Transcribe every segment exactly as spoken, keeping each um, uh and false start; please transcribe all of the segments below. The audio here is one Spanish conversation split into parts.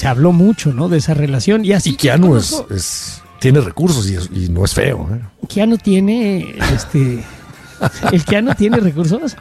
se habló mucho, ¿no? De esa relación. Y así. Y Keanu es, es, tiene recursos y, es, y no es feo, ¿eh? Keanu tiene, este... ¿El Keanu tiene recursos?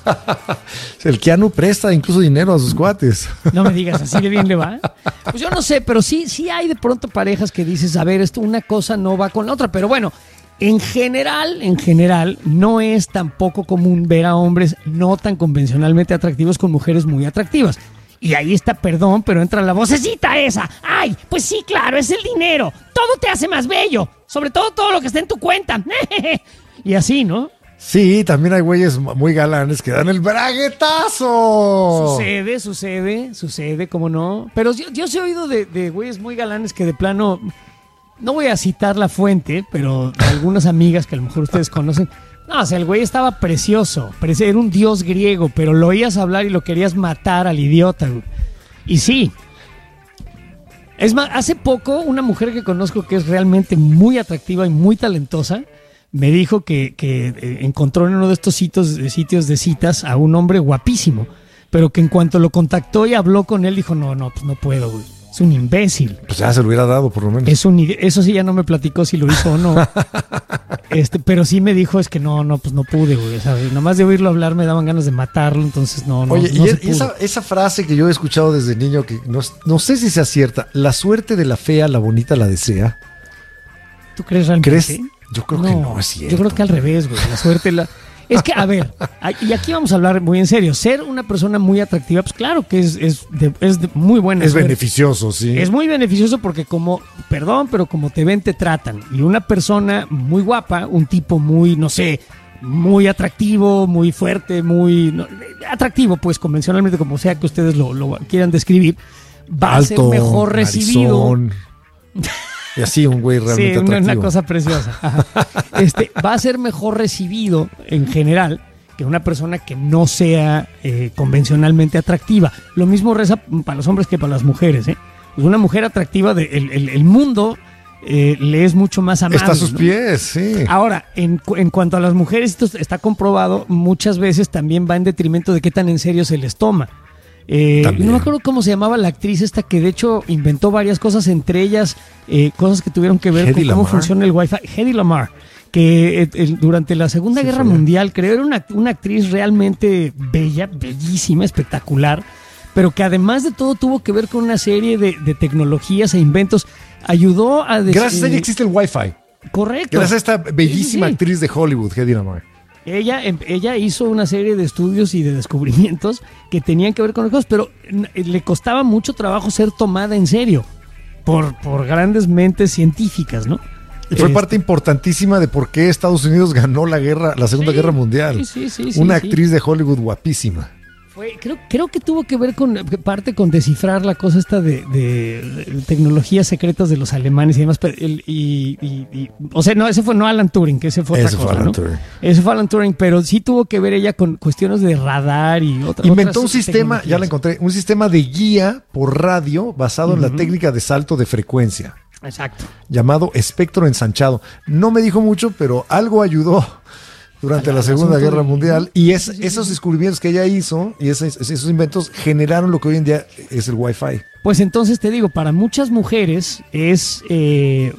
El Keanu presta incluso dinero a sus cuates. No me digas, ¿así de bien le va? Pues yo no sé, pero sí, sí hay de pronto parejas que dices, a ver, esto una cosa no va con la otra. Pero bueno, en general, en general, no es tampoco común ver a hombres no tan convencionalmente atractivos con mujeres muy atractivas. Y ahí está, perdón, pero entra la vocecita esa. Ay, pues sí, claro, es el dinero. Todo te hace más bello. Sobre todo todo lo que está en tu cuenta. Y así, ¿no? Sí, también hay güeyes muy galanes que dan el braguetazo. Sucede, sucede, sucede, cómo no. Pero yo, yo sí he oído de, de güeyes muy galanes que de plano, no voy a citar la fuente, pero de algunas amigas que a lo mejor ustedes conocen. No, o sea, el güey estaba precioso, preci- era un dios griego, pero lo oías hablar y lo querías matar al idiota. Güey. Y sí. Es más, hace poco una mujer que conozco que es realmente muy atractiva y muy talentosa, me dijo que, que encontró en uno de estos sitios, sitios de citas a un hombre guapísimo, pero que en cuanto lo contactó y habló con él, dijo, no, no, pues no puedo, güey. Es un imbécil. Pues ya se lo hubiera dado, por lo menos. Es un, eso sí ya no me platicó si lo hizo o no. este, pero sí me dijo, es que no, no, pues no pude, güey. ¿Sabes? Nomás de oírlo hablar me daban ganas de matarlo, entonces no, no. Oye, no y, se es, y esa, esa frase que yo he escuchado desde niño, que no, no sé si sea cierta, la suerte de la fea, la bonita la desea. ¿Tú crees realmente? ¿Crees? Yo creo no, que no es cierto. Yo creo que al revés, güey. La suerte la... Es que, a ver, y aquí vamos a hablar muy en serio. Ser una persona muy atractiva, pues claro que es, es, de, es de muy buena Es suerte. beneficioso, sí. Es muy beneficioso porque como, perdón, pero como te ven, te tratan. Y una persona muy guapa, un tipo muy, no sé, muy atractivo, muy fuerte, muy... No, atractivo, pues convencionalmente, como sea que ustedes lo, lo quieran describir, va Alto, a ser mejor recibido. narizón. Y así un güey realmente sí, una, atractivo. una cosa preciosa. Ajá. Este, va a ser mejor recibido en general que una persona que no sea eh, convencionalmente atractiva. Lo mismo reza para los hombres que para las mujeres. ¿eh? Pues una mujer atractiva, de, el, el, el mundo eh, le es mucho más amable. Está a sus ¿no? pies, sí. Ahora, en, en cuanto a las mujeres, esto está comprobado, muchas veces también va en detrimento de qué tan en serio se les toma. Eh, no me acuerdo cómo se llamaba la actriz esta que de hecho inventó varias cosas, entre ellas eh, cosas que tuvieron que ver Hedy con cómo Lamarr. funciona el Wi-Fi. Hedy Lamarr, que eh, el, durante la Segunda Sí, Guerra fue. Mundial, creo, era una, una actriz realmente bella, bellísima, espectacular, pero que además de todo tuvo que ver con una serie de, de tecnologías e inventos. Ayudó a... des- Gracias a ella eh, existe el Wi-Fi. Correcto. Gracias a esta bellísima Sí, sí. actriz de Hollywood, Hedy Lamarr. Ella, em- ella hizo una serie de estudios y de descubrimientos que tenían que ver con las cosas, pero n- le costaba mucho trabajo ser tomada en serio por, por grandes mentes científicas, ¿no? Y fue Este, parte importantísima de por qué Estados Unidos ganó la guerra, la Segunda Sí, Guerra Mundial. sí, sí, sí, sí, Una sí. actriz de Hollywood guapísima. Fue, creo, creo que tuvo que ver con parte con descifrar la cosa esta de, de, de tecnologías secretas de los alemanes y demás. Pero el- y, y- y- o sea, no, ese fue no Alan Turing, que ese fue otra Ese fue cosa, Alan ¿no? Turing. Ese fue Alan Turing, pero sí tuvo que ver ella con cuestiones de radar y otra, Inventó otras un sistema, ya tecnologías. la encontré, un sistema de guía por radio basado en la técnica de salto de frecuencia, Exacto. llamado espectro ensanchado. No me dijo mucho, pero algo ayudó durante Al- la al Segunda asunto Guerra del- Mundial. Y es, Sí, sí, sí, esos sí. descubrimientos que ella hizo y esos, esos inventos generaron lo que hoy en día es el Wi-Fi. Pues entonces te digo, para muchas mujeres es eh,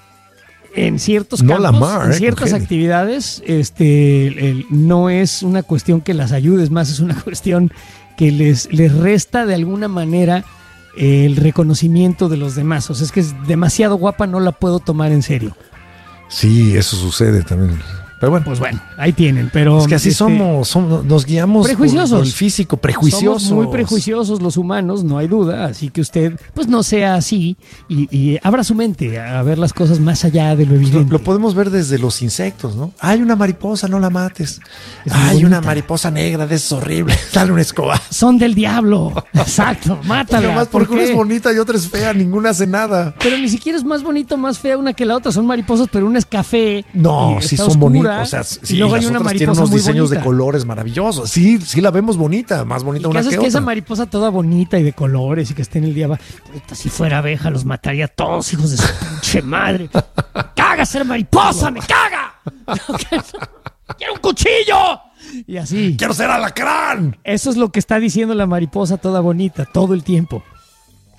en ciertos No campos, Lamar, en eh, ciertas con Hedy. actividades, este, el- el- no es una cuestión que las ayude, es más, es una cuestión que les, les resta de alguna manera eh, el reconocimiento de los demás. O sea, es que es demasiado guapa, no la puedo tomar en serio. Sí, eso sucede también. Pero bueno, Pues bueno, ahí tienen, pero... es que así este, somos, somos, nos guiamos por, Prejuiciosos. por el físico, prejuiciosos. Somos muy prejuiciosos los humanos, no hay duda, así que usted pues no sea así y, y abra su mente a ver las cosas más allá de lo Lo, evidente. lo podemos ver desde los insectos, ¿no? Hay una mariposa, no la mates. Es muy Hay bonita. una mariposa negra, de es horrible. Dale una escoba. Son del diablo, exacto, mátala. Nomás ¿por porque una qué? es bonita y otra es fea, ninguna hace nada. Pero ni siquiera es más bonito, más fea una que la otra, son mariposas, pero una es café. No, y sí está son oscura, bonitos. O sea, y sí, luego hay las una otras tienen mariposa unos muy diseños bonita. de colores maravillosos. Sí, sí la vemos bonita, más bonita ¿Y qué una haces que que esa otra. mariposa toda bonita y de colores y que esté en el día va? Puta, si fuera abeja los mataría a todos, hijos de su pinche madre. ¡Me caga ser mariposa! ¡Me caga! ¡Quiero un cuchillo! Y así. ¡Quiero ser alacrán! Eso es lo que está diciendo la mariposa toda bonita todo el tiempo.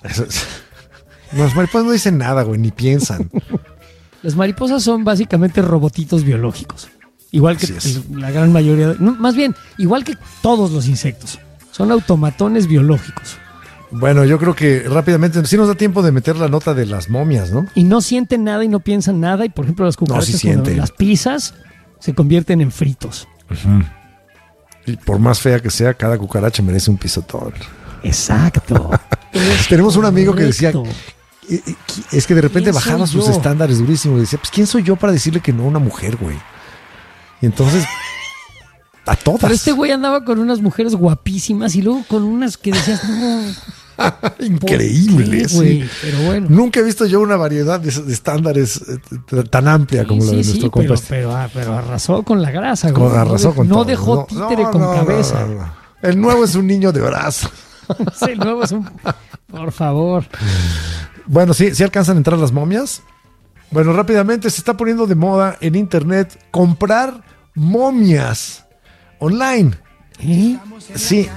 Las mariposas no dicen nada, güey, ni piensan. Las mariposas son básicamente robotitos biológicos. Igual que la gran mayoría, de, no, más bien, igual que todos los insectos. Son automatones biológicos. Bueno, yo creo que rápidamente sí nos da tiempo de meter la nota de las momias, ¿no? Y no sienten nada y no piensan nada. Y por ejemplo, las cucarachas, no, sí cuando las pisas, se convierten en fritos. Uh-huh. Y por más fea que sea, cada cucaracha merece un pisotón. Exacto. Tenemos un amigo que decía, es que de repente bajaba sus estándares durísimos y decía, pues ¿quién soy yo para decirle que no a una mujer, güey? Y entonces, a todas. Pero este güey andaba con unas mujeres guapísimas y luego con unas que decías, no. Increíbles, qué, güey? Pero bueno. Nunca he visto yo una variedad de, de estándares tan amplia sí, como la sí, de nuestro sí, compa. Pero, pero, ah, pero arrasó con la grasa, güey. Con, arrasó no, con no todo. dejó no, títere no, con no, cabeza. No, no, no. El nuevo es un niño de brazo. Sí, el nuevo es un... Por favor. Bueno, sí, sí alcanzan a entrar las momias. Bueno, rápidamente se está poniendo de moda en internet comprar momias online. ¿Eh? Sí.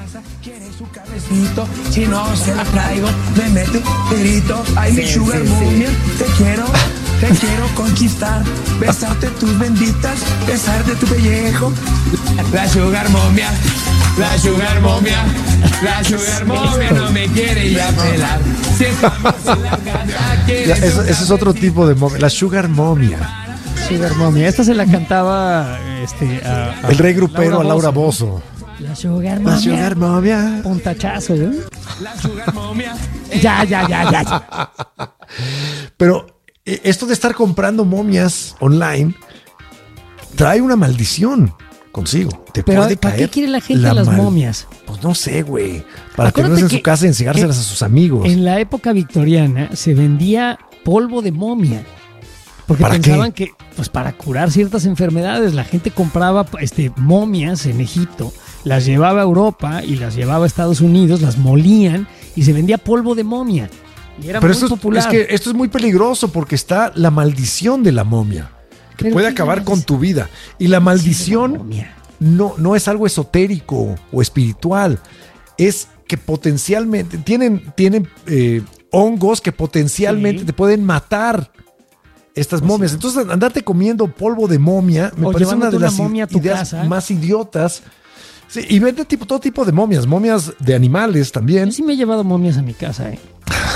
Si no se la traigo, me mete un grito. Ay, mi sugar momia, te quiero, te quiero conquistar. Besarte tus benditas, besarte tu pellejo. La sugar momia, la sugar momia, la sugar momia no me quiere ya pelar. Si estamos en la casa, ya, eso, ese es otro tipo de momia, la sugar momia. Sugar momia, esta se la cantaba este, a, a el rey grupero Laura a Laura Bozzo. Bozzo. La sugar momia. La sugar momia. Puntachazo, ¿eh? La sugar momia. Ya, ya, ya, ya. Pero esto de estar comprando momias online trae una maldición consigo. Te Pero puede ¿para caer qué quiere la gente la las mal... momias? Pues no sé, güey. Para tenerlas en su casa y enseñárselas a sus amigos. En la época victoriana se vendía polvo de momia. Porque ¿Para pensaban qué? que, pues para curar ciertas enfermedades, la gente compraba este, momias en Egipto, las llevaba a Europa y las llevaba a Estados Unidos, las molían y se vendía polvo de momia. Y era Pero muy esto popular. Es que esto es muy peligroso porque está la maldición de la momia, que ¿Pero puede qué acabar es? con tu vida. Y la maldición momia. no, no es algo esotérico o espiritual, es que potencialmente tienen, tienen eh, hongos que potencialmente Sí. te pueden matar. Estas Pues momias. sí. Entonces, andarte comiendo polvo de momia me O parece una llevándote de las una momia a tu ideas casa. más idiotas. Sí, y vende tipo, todo tipo de momias, momias de animales también. Yo sí me he llevado momias a mi casa, ¿eh?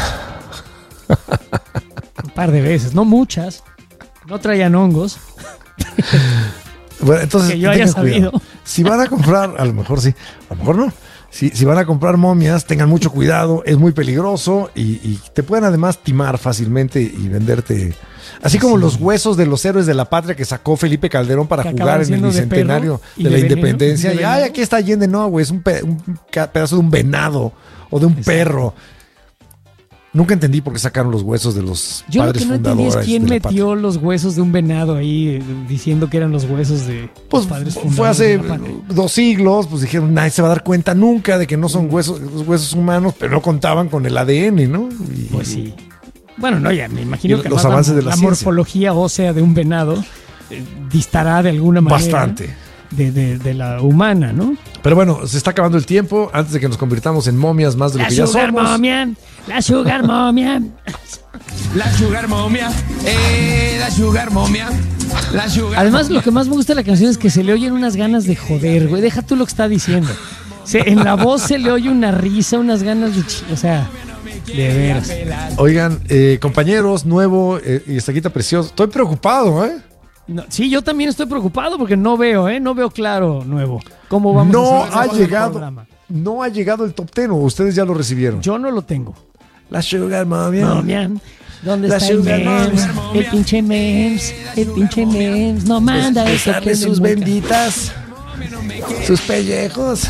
Un par de veces, no muchas. No traían hongos. Bueno, entonces, Que yo haya tengan cuidado. sabido. Si van a comprar, a lo mejor sí, a lo mejor no. Si, si van a comprar momias, tengan mucho cuidado, es muy peligroso y, y te pueden además timar fácilmente y venderte. Así como Sí. los huesos de los héroes de la patria que sacó Felipe Calderón para Que jugar acaban en el siendo de bicentenario perro y de, de la veneno, independencia. de Y veneno. ay, aquí está Allende, no, güey, es un, pe- un ca- pedazo de un venado o de un Exacto. perro. Nunca entendí por qué sacaron los huesos de los Yo lo padres que no entendí es fundadores quién de la metió patria. los huesos de un venado ahí eh, diciendo que eran los huesos de Pues los padres fue fundadores hace de la patria. dos siglos, pues dijeron, nadie se va a dar cuenta nunca de que no son huesos, los huesos humanos, pero no contaban con el A D N, ¿no? Y- Pues sí. Bueno, no, ya me imagino Y que los además avances la, de la la ciencia. morfología ósea de un venado eh, distará de alguna manera Bastante. de, de, de la humana, ¿no? Pero bueno, se está acabando el tiempo antes de que nos convirtamos en momias más de lo La que ya sugar somos. momia, la sugar momia. La sugar momia, eh, la sugar momia, la sugar Además, momia. lo que más me gusta de la canción es que se le oyen unas ganas de joder, güey. Deja tú lo que está diciendo. Se- en la voz se le oye una risa, unas ganas de... chi- O sea, de veras. Oigan, eh, compañeros, nuevo eh, y estaquita precioso. Estoy preocupado, ¿eh? No, sí, yo también estoy preocupado porque no veo, ¿eh? No veo claro, nuevo. ¿Cómo vamos No a ha seguir con el llegado, programa? no ha llegado el top ten, o ustedes ya lo recibieron. Yo no lo tengo. La sugar momia. Momia, ¿dónde La está el sugar Mems? momia. El pinche Mems, el pinche Mems. No manda eso que Besarle me sus muca. benditas, sus pellejos.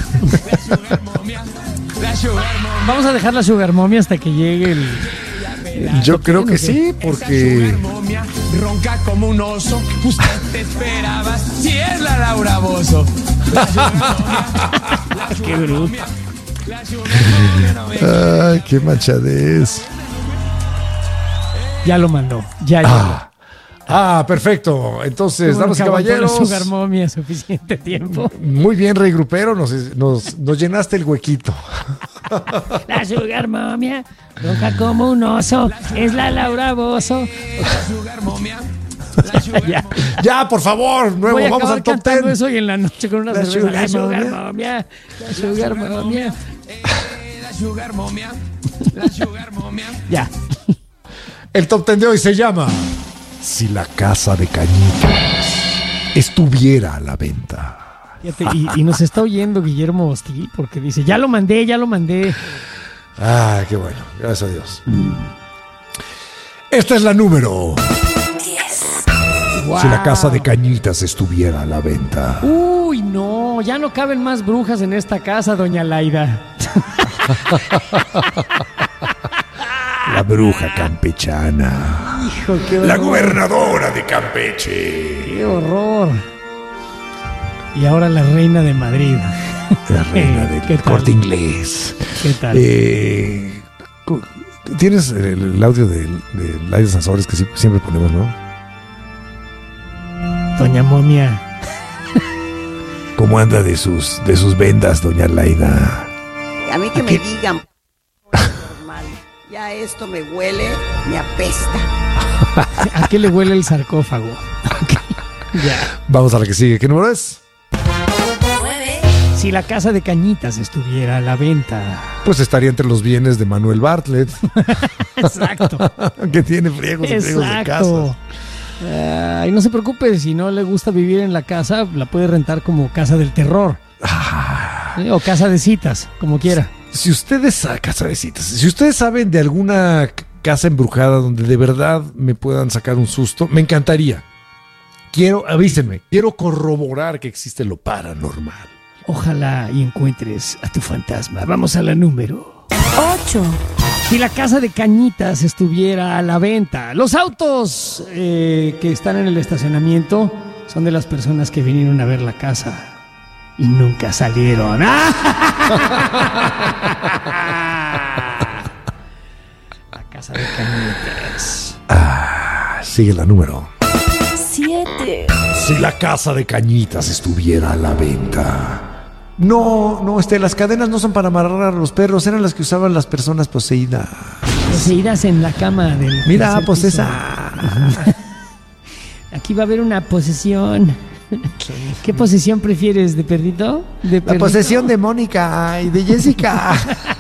La sugar momia. Vamos a dejar la sugar momia hasta que llegue el... Yo creo que sí, Esa porque sugar momia ronca como un oso. Usted te esperaba, si es la Laura Bozzo. La sugar momia, la Qué sugar bruto. momia, la sugar momia no me ay, qué manchadez. Ya lo mandó, ya llegó. Ah, ah, perfecto. Entonces, Bueno, damas y que aguantó caballeros, la sugar momia suficiente tiempo. muy bien, Rey Grupero, nos, nos, nos llenaste el huequito. La Sugar Momia, roja como un oso, es la Laura Bozzo. La Sugar Momia. La Sugar Ya. Momia. Ya, por favor, nuevo, Voy a vamos acabar al top cantando ten. eso y en la noche con una La cerveza. Sugar La Sugar Momia. Momia, la Sugar Momia. Eh, La Sugar Momia. La Sugar Momia. Ya. El top ten de hoy se llama Si la casa de Cañitas estuviera a la venta. Fíjate, y, y nos está oyendo Guillermo Hostil porque dice, ya lo mandé, ya lo mandé. Ah, qué bueno, gracias a Dios. Esta es la número. Wow. Si la casa de Cañitas estuviera a la venta. Uy, no, ya no caben más brujas en esta casa, doña Laida. La bruja campechana. Hijo, qué horror. La gobernadora de Campeche. Qué horror. Y ahora la reina de Madrid. La reina del ¿Qué tal? Corte Inglés. ¿Qué tal? Eh, cu- Tienes el, el audio de, de Laida Sansores que sí- siempre ponemos, ¿no? Doña Momia. ¿Cómo anda de sus, de sus vendas, doña Laida? A mí que me digan normal. Ya esto me huele, me apesta. ¿A qué le huele el sarcófago? Ya. Vamos a la que sigue. ¿Qué número es? Si la casa de Cañitas estuviera a la venta. Pues estaría entre los bienes de Manuel Bartlett, Exacto. que tiene friegos y friegos de casa. Exacto. Ah, y no se preocupe, si no le gusta vivir en la casa, la puede rentar como casa del terror. ¿Sí? O casa de citas, como quiera. Si ustedes, ah, casa de citas, si ustedes saben de alguna c- casa embrujada donde de verdad me puedan sacar un susto, me encantaría. Quiero, avísenme, quiero corroborar que existe lo paranormal. Ojalá y encuentres a tu fantasma. Vamos a la número ocho. Si la casa de Cañitas estuviera a la venta. Los autos eh, que están en el estacionamiento son de las personas que vinieron a ver la casa y nunca salieron. ¡Ah! La casa de Cañitas. Ah, sigue la número. siete. Si la casa de Cañitas estuviera a la venta. No, no, este, las cadenas no son para amarrar a los perros, eran las que usaban las personas poseídas. Poseídas en la cama del. Mira, tercer pues piso. esa. Aquí va a haber una posesión. ¿Qué posesión prefieres, de perrito? ¿De La perrito? posesión de Mónica y de Jessica.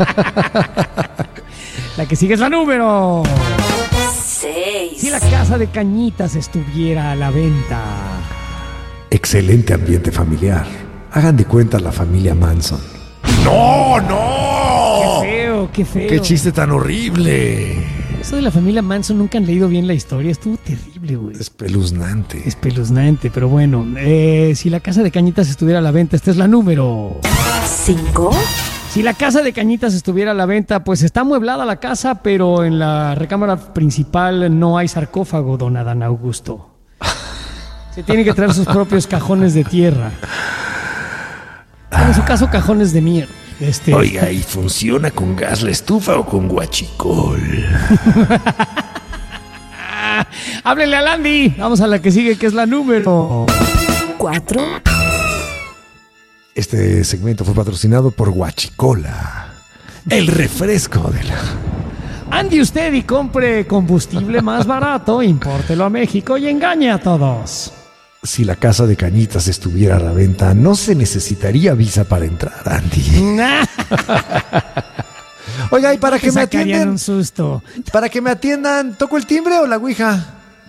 La que sigue es la número. seis. Si la casa de Cañitas estuviera a la venta. Excelente ambiente familiar. Hagan de cuenta la familia Manson. ¡No, no! Qué feo, qué feo. ¡Qué chiste tan horrible! Eso de la familia Manson nunca han leído bien la historia. Estuvo terrible, güey. Espeluznante. Espeluznante, pero bueno. Eh, si la casa de Cañitas estuviera a la venta, esta es la número. cinco. Si la casa de Cañitas estuviera a la venta, pues está amueblada la casa, pero en la recámara principal no hay sarcófago, don Adán Augusto. Se tiene que traer sus propios cajones de tierra. En su caso, cajones de mierda. Este, Oiga, ¿y funciona con gas la estufa o con guachicol? háblele a Landy. Vamos a la que sigue, que es la número. cuatro. Este segmento fue patrocinado por Guachicola, el refresco de la... Ande usted y compre combustible más barato, impórtelo a México y engañe a todos. Si la casa de Cañitas estuviera a la venta, no se necesitaría visa para entrar, Andy. Oiga, y para que Te me sacarían atiendan, un susto. para que me atiendan, ¿toco el timbre o la ouija?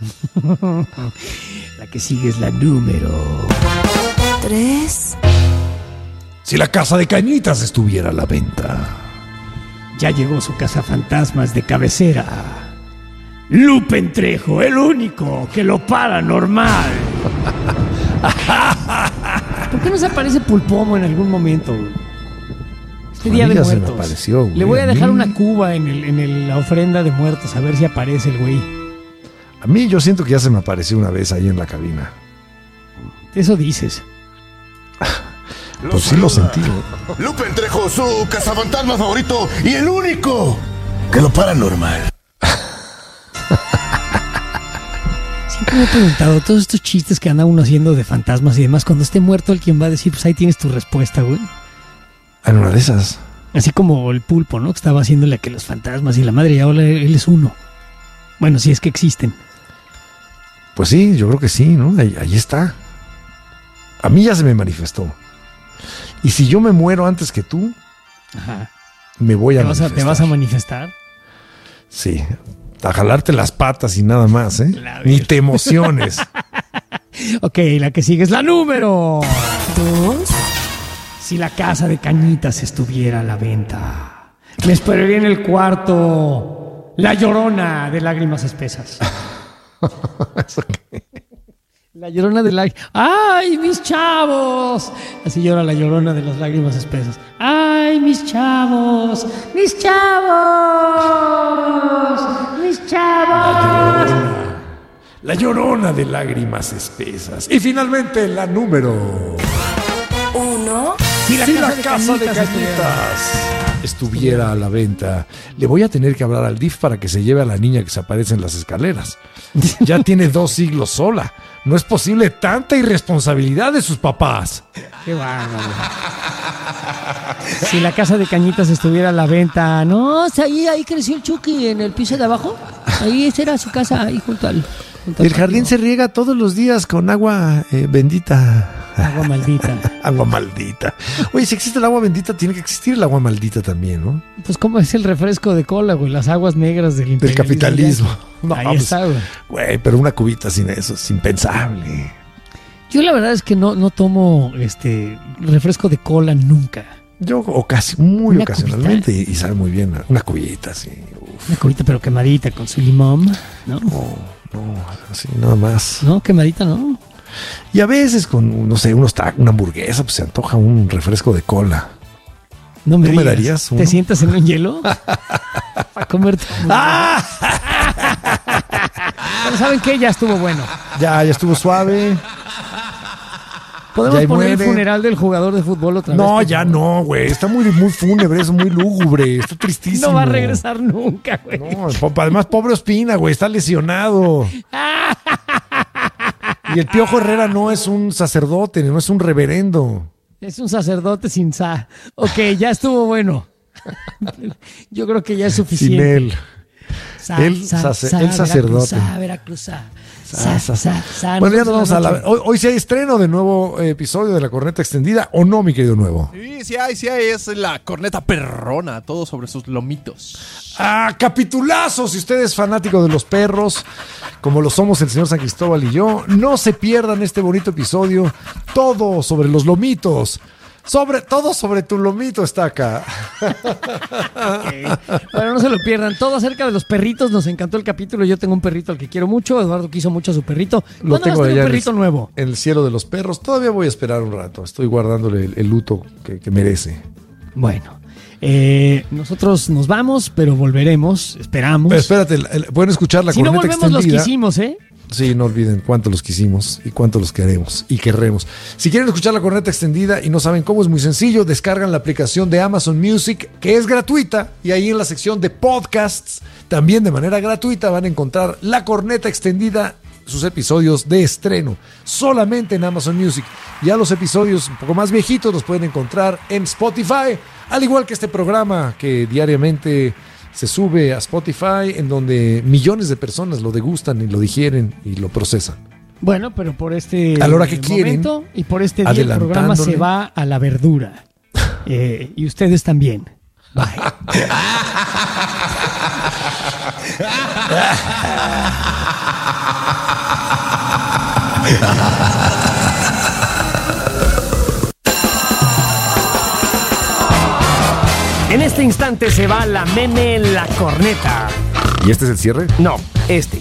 La que sigue es la número. tres. Si la casa de Cañitas estuviera a la venta. Ya llegó su cazafantasmas de cabecera. Lupen Trejo, el único que lo paranormal. ¿Por qué no se aparece Pulpomo en algún momento? Este A día mí de ya se me muertos. apareció, güey, Le voy a a dejar mí. una cuba en, el, en el- la ofrenda de muertos, a ver si aparece el güey. A mí yo siento que ya se me apareció una vez ahí en la cabina. Eso dices. Pues sí lo sentí. ¿eh? Lupe Trejo, su cazafantasma favorito y el único que lo paranormal. Siempre me he preguntado, todos estos chistes que anda uno haciendo de fantasmas y demás, cuando esté muerto, el quien va a decir, pues ahí tienes tu respuesta, güey. En una de esas. Así como el pulpo, ¿no? Que estaba haciéndole a que los fantasmas y la madre, y ahora él es uno. Bueno, si es que existen. Pues sí, yo creo que sí, ¿no? Ahí, ahí está. A mí ya se me manifestó. Y si yo me muero antes que tú, Ajá. me voy a ¿Te vas a, manifestar. ¿Te vas a manifestar? Sí, a jalarte las patas y nada más, ¿eh? La Ni ver- te emociones. Ok, la que sigue es la número. Dos. Si la casa de Cañitas estuviera a la venta, me esperaría en el cuarto La Llorona de Lágrimas Espesas. La Llorona de lágrimas. ¡Ay, mis chavos! Así llora la Llorona de las Lágrimas Espesas. ¡Ay, mis chavos! ¡Mis chavos! ¡Mis chavos! La Llorona de Lágrimas Espesas. Y finalmente la número... Uno. Si la Si casa, la de, casa de Cañitas estuviera- Cañitas estuviera a la venta, le voy a tener que hablar al D I F para que se lleve a la niña que se aparece en las escaleras. Ya tiene dos siglos sola. No es posible tanta irresponsabilidad de sus papás. ¡Qué bárbaro! Si la casa de Cañitas estuviera a la venta, no, ahí, ahí creció el Chucky en el piso de abajo. Ahí esa era su casa, ahí junto al. junto al El jardín patio. se riega todos los días con agua eh, bendita. Agua maldita. Agua maldita. Oye, si existe el agua bendita, tiene que existir el agua maldita también, ¿no? Pues como es el refresco de cola, güey, las aguas negras del Del capitalismo. No, Ahí pues, está, güey. güey, pero una cubita sin eso es impensable. Yo la verdad es que no, no tomo este refresco de cola nunca. Yo ocasi- muy Una ocasionalmente y, y sabe muy bien. Una cubita, sí. Uf, Una cubita pero quemadita con su limón, ¿no? no, no, así nada más. No, quemadita, ¿no? Y a veces con, no sé, unos tacos, una hamburguesa, pues se antoja un refresco de cola. No me ¿Tú me digas. darías uno? ¿Te sientas en un hielo? Para comerte. ¡Ah! Pero ¿saben qué? Ya estuvo bueno. Ya, ya estuvo suave. ¿Podemos Ya ahí poner el muere. funeral del jugador de fútbol otra vez? No, por ya favor? no, güey. Está muy, muy fúnebre, es muy lúgubre. Está tristísimo. No va a regresar nunca, güey. No, po- además, pobre Ospina, güey, está lesionado. Y el Piojo Herrera no es un sacerdote, no es un reverendo. Es un sacerdote sin sa. Ok, ya estuvo bueno. Yo creo que ya es Sin suficiente. él. Sa, el sace- el sacerdote. Veracruzá, Veracruzá. Sa, sa, sa, sa. Bueno, ya nos vamos a la... noche. Hoy, hoy sí hay estreno de nuevo eh, episodio de La Corneta Extendida, ¿o no, mi querido Nuevo? Sí, sí hay, sí hay. Es la corneta perrona. Todo sobre sus lomitos. ¡Ah, capitulazo! Si usted es fanático de los perros, como lo somos el señor San Cristóbal y yo, no se pierdan este bonito episodio. Todo sobre los lomitos. Sobre todo sobre tu lomito está acá. Ok. Bueno, no se lo pierdan. Todo acerca de los perritos. Nos encantó el capítulo. Yo tengo un perrito al que quiero mucho. Eduardo quiso mucho a su perrito. Lo ¿Cuándo vas a tengo tener allá un en perrito el, nuevo? en el cielo de los perros. Todavía voy a esperar un rato. Estoy guardándole el, el luto que, que merece. Bueno, eh, nosotros nos vamos, pero volveremos. Esperamos. Pero espérate, el- el- pueden escuchar la si no corneta volvemos, los extendida. quisimos, ¿eh? Sí, no olviden cuánto los quisimos y cuánto los queremos y querremos. Si quieren escuchar la corneta extendida y no saben cómo, es muy sencillo. Descargan la aplicación de Amazon Music, que es gratuita, y ahí en la sección de podcasts, también de manera gratuita, van a encontrar la corneta extendida, sus episodios de estreno, solamente en Amazon Music. Ya los episodios un poco más viejitos los pueden encontrar en Spotify, al igual que este programa que diariamente se sube a Spotify, en donde millones de personas lo degustan y lo digieren y lo procesan. Bueno, pero por este A la hora que momento quieren, y por este día el programa se adelantándole. va a la verdura. Eh, y ustedes también. Bye. En este instante se va la meme la corneta. ¿Y este es el cierre? No, este.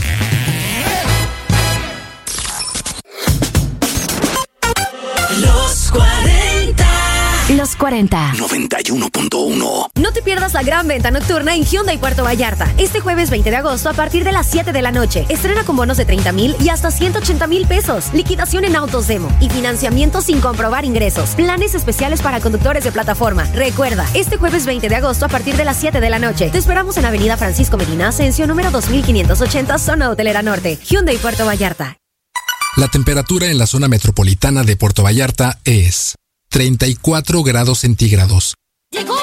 Los cuarenta. Los cuarenta. noventa y uno punto uno. No te pierdas la gran venta nocturna en Hyundai Puerto Vallarta. Este jueves veinte de agosto a partir de las siete de la noche. Estrena con bonos de treinta mil y hasta ciento ochenta mil pesos. Liquidación en autos demo y financiamiento sin comprobar ingresos. Planes especiales para conductores de plataforma. Recuerda, este jueves veinte de agosto a partir de las siete de la noche. Te esperamos en Avenida Francisco Medina Asensio, número dos mil quinientos ochenta, zona hotelera norte. Hyundai Puerto Vallarta. La temperatura en la zona metropolitana de Puerto Vallarta es treinta y cuatro grados centígrados. Llegó